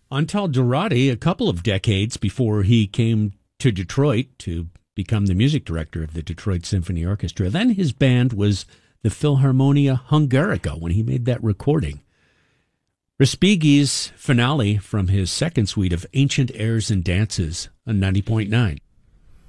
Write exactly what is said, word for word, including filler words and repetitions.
Antal Dorati, a couple of decades before he came to Detroit to become the music director of the Detroit Symphony Orchestra. Then his band was the Philharmonia Hungarica when he made that recording. Respighi's finale from his second suite of Ancient Airs and Dances on ninety point nine.